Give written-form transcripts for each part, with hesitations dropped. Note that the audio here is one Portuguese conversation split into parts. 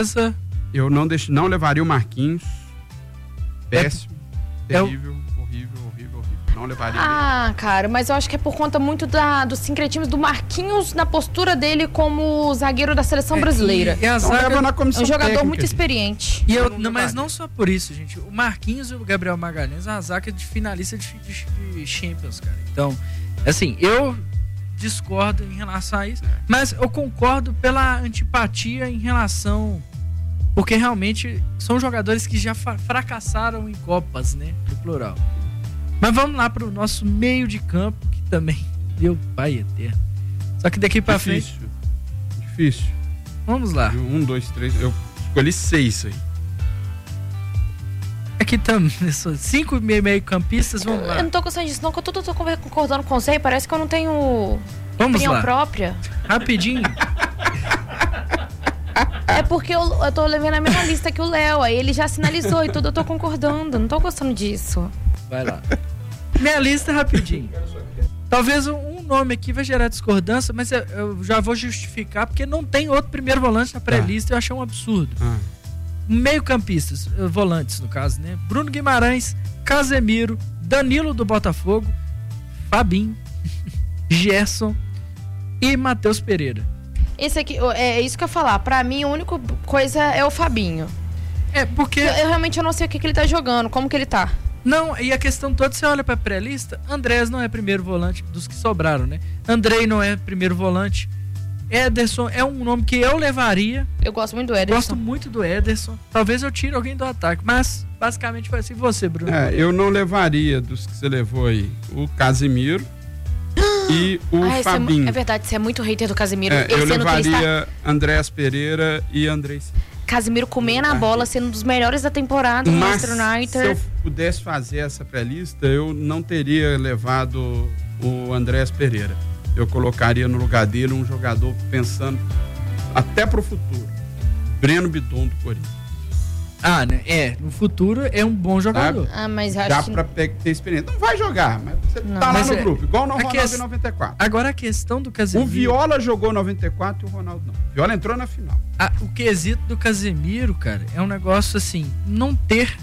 Eu não levaria o Marquinhos. Péssimo, terrível, horrível. Não levaria. Cara, mas eu acho que é por conta muito do sincretismo do Marquinhos na postura dele como zagueiro da seleção brasileira. E a zaga, na comissão é um jogador técnica, muito experiente. Mas não só por isso, gente. O Marquinhos e o Gabriel Magalhães, a zaga de finalista de Champions, cara. Então, assim, eu discordo em relação a isso, mas eu concordo pela antipatia em relação... Porque realmente são jogadores que já fracassaram em Copas, né? No plural. Mas vamos lá pro nosso meio de campo, que também deu pai eterno. Só que daqui pra frente... Difícil. Vamos lá. 1, 2, 3... Eu escolhi 6 aí. Aqui estamos, 5 meio-campistas, vamos lá. Eu não tô gostando disso não, que eu tô concordando com você e parece que eu não tenho opinião própria. Rapidinho. É porque eu tô levando a mesma lista que o Léo, aí ele já sinalizou e tudo, eu tô concordando, não tô gostando disso. Vai lá. Minha lista rapidinho. Talvez um nome aqui vai gerar discordância, mas eu já vou justificar, porque não tem outro primeiro volante na pré-lista, eu achei um absurdo. Meio-campistas, volantes no caso, né? Bruno Guimarães, Casemiro, Danilo do Botafogo, Fabinho, Gerson e Matheus Pereira. Esse aqui, é isso que eu ia falar. Pra mim, a única coisa é o Fabinho. Porque... Eu realmente não sei o que ele tá jogando, como que ele tá. Não, e a questão toda, você olha pra pré-lista, Andrés não é primeiro volante dos que sobraram, né? Andrei não é primeiro volante. Ederson é um nome que eu levaria. Eu gosto muito do Ederson. Gosto muito do Ederson. Talvez eu tire alguém do ataque, mas basicamente foi assim. Você, Bruno? Eu não levaria dos que você levou aí o Casemiro e o Fabinho. É verdade, você é muito hater do Casemiro. Eu levaria Andrés Pereira e Andrei Silva. Casemiro comendo a bola, sendo um dos melhores da temporada no Manchester United. Se eu pudesse fazer essa pré-lista, eu não teria levado o Andrés Pereira. Eu colocaria no lugar dele um jogador pensando até pro futuro. Breno Bidon do Corinthians. Né? No futuro é um bom jogador. Mas já acho pra ter experiência. Não vai jogar, mas você tá lá no grupo, igual no Ronaldo em 94. Agora a questão do Casemiro... O Viola jogou 94 e o Ronaldo não. O Viola entrou na final. O quesito do Casemiro, cara, é um negócio assim, não ter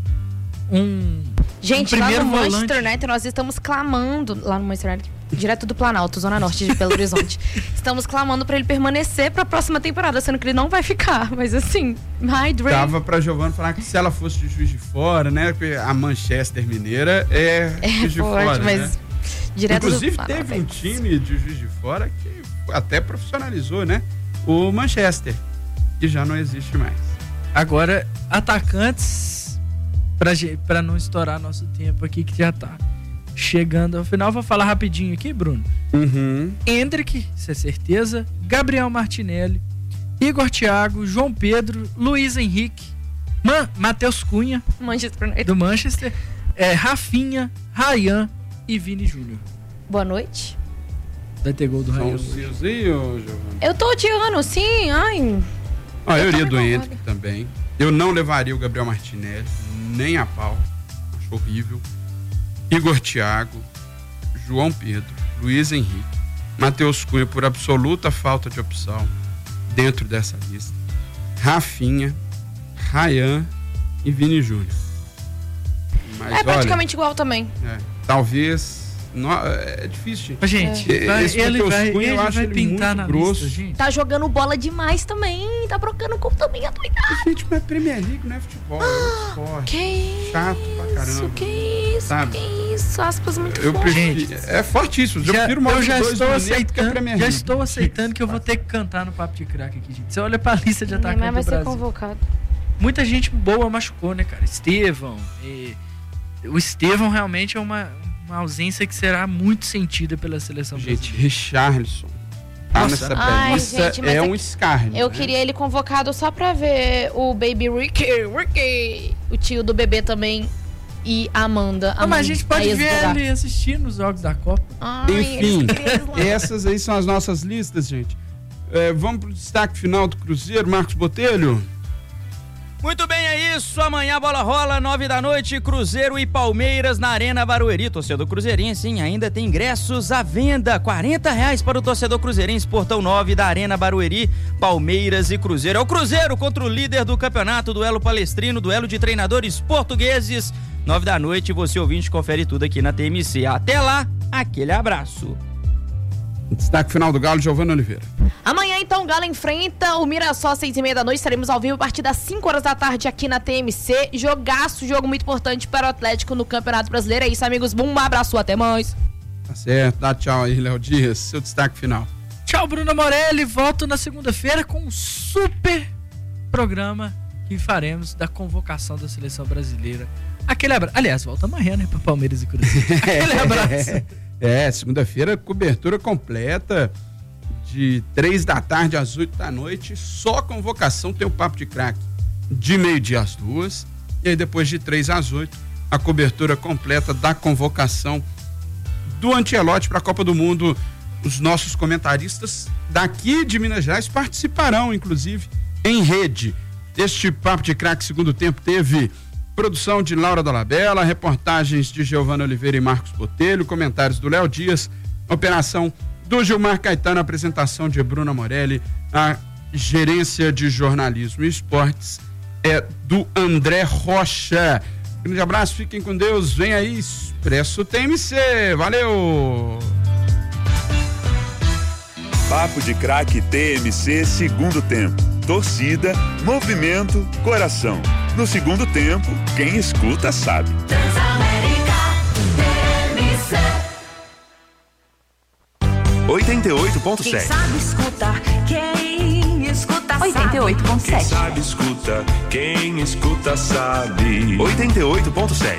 Gente, lá no Manchester United nós estamos clamando, lá no Manchester United, direto do Planalto, Zona Norte de Belo Horizonte. Estamos clamando pra ele permanecer pra próxima temporada, sendo que ele não vai ficar, mas assim, my dream. Dava pra Giovana falar que se ela fosse de Juiz de Fora, né, porque a Manchester Mineira é Juiz de Fora, mas né? Direto inclusive do teve um time de Juiz de Fora que até profissionalizou, né, o Manchester, que já não existe mais. Agora, atacantes, pra não estourar nosso tempo aqui, que já tá chegando ao final, vou falar rapidinho aqui, Bruno. Endrick, isso é certeza, Gabriel Martinelli, Igor Thiago, João Pedro, Luiz Henrique, Matheus Cunha, do Manchester, Rafinha, Ryan e Vini Júnior. Boa noite. Vai ter gol do Ryan. Eu tô odiando, sim, eu iria do Endrick também. Eu não levaria o Gabriel Martinelli, nem a pau. Acho horrível. Igor Thiago, João Pedro, Luiz Henrique, Matheus Cunha por absoluta falta de opção dentro dessa lista, Rafinha, Ryan e Vini Júnior. Mas praticamente igual também. Talvez... é difícil. Gente, ele vai pintar na grosso. Lista, gente. Tá jogando bola demais também. Tá brocando com também a doidade. Gente, mas Premier League não é futebol, é esporte. Que chato pra caramba. Que isso? Aspas muito fortes. É fortíssimo. Eu já estou aceitando que eu vou ter que cantar no Papo de Crack aqui, gente. Você olha pra lista de atacantes do Brasil. Vai ser convocado. Muita gente boa machucou, né, cara? Estevão. O Estevão realmente é uma ausência que será muito sentida pela seleção brasileira. Gente, Richarlison tá nessa pré-lista, é um escárnio. Eu queria ele convocado só pra ver o Baby Ricky, o tio do bebê também, e a Amanda. Mas a gente pode ver ele assistir nos jogos da Copa. Enfim, essas aí são as nossas listas, gente. Vamos pro destaque final do Cruzeiro, Marcos Botelho. Muito bem, é isso. Amanhã a bola rola, 9 da noite, Cruzeiro e Palmeiras na Arena Barueri. Torcedor cruzeirense, sim, ainda tem ingressos à venda. R$40 para o torcedor cruzeirense, portão 9 da Arena Barueri, Palmeiras e Cruzeiro. É o Cruzeiro contra o líder do campeonato, duelo palestrino, duelo de treinadores portugueses. 9 da noite, você ouvinte confere tudo aqui na TMC. Até lá, aquele abraço. Destaque final do Galo, Giovana Oliveira. Amanhã, então, o Galo enfrenta o Mirassol às 6h30 da noite. Estaremos ao vivo a partir das 5 horas da tarde aqui na TMC. Jogaço, jogo muito importante para o Atlético no Campeonato Brasileiro. É isso, amigos. Um abraço, até mais. Tá certo, dá tchau aí, Léo Dias. Seu destaque final. Tchau, Bruna Morelli. Volto na segunda-feira com um super programa que faremos da convocação da Seleção Brasileira. Aquele abraço. Aliás, volta amanhã, né, para Palmeiras e Cruzeiro. Aquele abraço. Segunda-feira, cobertura completa de 3 da tarde às 8 da noite, só convocação, tem o Papo de Craque de meio-dia às 2, e aí depois de 3 às 8, a cobertura completa da convocação do Ancelotti para a Copa do Mundo. Os nossos comentaristas daqui de Minas Gerais participarão, inclusive, em rede. Este Papo de Craque segundo tempo teve produção de Laura Dolabella, reportagens de Giovana Oliveira e Marcos Botelho, comentários do Léo Dias, operação do Gilmar Caetano, apresentação de Bruna Morelli, a gerência de jornalismo e esportes é do André Rocha. Grande abraço, fiquem com Deus, vem aí Expresso TMC, valeu! Papo de Craque TMC segundo tempo. Torcida, movimento, coração. No segundo tempo, quem escuta sabe. Transamérica TMC 88.7. Quem sabe escutar, quem escuta sabe. 88.7. Quem sabe escuta, quem escuta sabe. 88.7.